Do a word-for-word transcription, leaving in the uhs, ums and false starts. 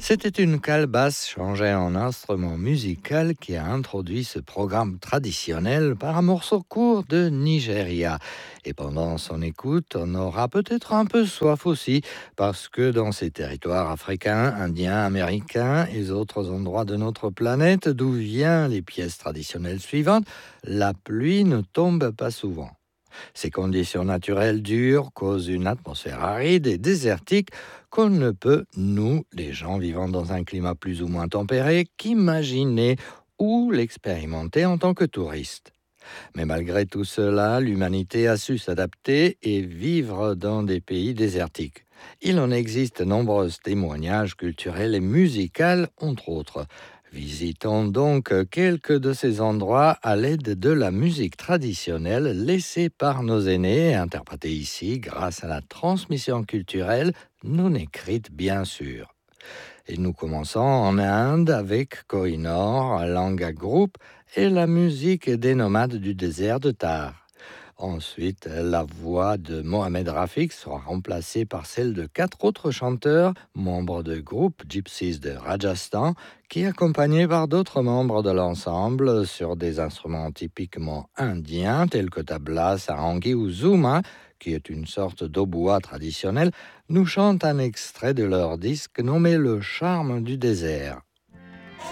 C'était une calebasse changée en instrument musical qui a introduit ce programme traditionnel par un morceau court de Nigeria. Et pendant son écoute, on aura peut-être un peu soif aussi, parce que dans ces territoires africains, indiens, américains et autres endroits de notre planète d'où viennent les pièces traditionnelles suivantes, la pluie ne tombe pas souvent. Ces conditions naturelles dures causent une atmosphère aride et désertique qu'on ne peut, nous, les gens vivant dans un climat plus ou moins tempéré, qu'imaginer ou l'expérimenter en tant que touriste. Mais malgré tout cela, l'humanité a su s'adapter et vivre dans des pays désertiques. Il en existe nombreux témoignages culturels et musicaux, entre autres. Visitons donc quelques de ces endroits à l'aide de la musique traditionnelle laissée par nos aînés et interprétée ici grâce à la transmission culturelle non écrite bien sûr. Et nous commençons en Inde avec Kohinoor, Langa Group et la musique des nomades du désert de Thar. Ensuite, la voix de Mohamed Rafik sera remplacée par celle de quatre autres chanteurs, membres du groupe Gypsies de Rajasthan, qui accompagnés par d'autres membres de l'ensemble sur des instruments typiquement indiens tels que tabla, sarangi ou zuma, qui est une sorte d'hautbois traditionnel, nous chantent un extrait de leur disque nommé Le charme du désert.